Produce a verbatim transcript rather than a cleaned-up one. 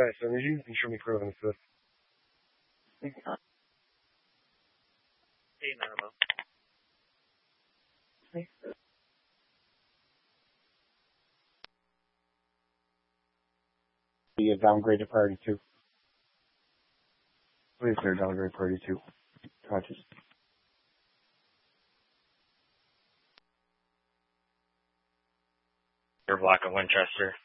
Nice. And you can show me Crow and stuff. Hey, Narmo. Hey. You get downgraded priority two. Please clear downgrade priority two. Conscious. Your block of Winchester.